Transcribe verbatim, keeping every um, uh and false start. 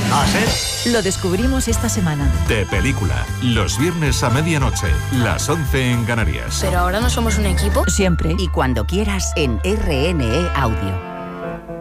¿A ser? Lo descubrimos esta semana. De Película, los viernes a medianoche, las once en Canarias. ¿Pero ahora no somos un equipo? Siempre. Y cuando quieras en R N E Audio.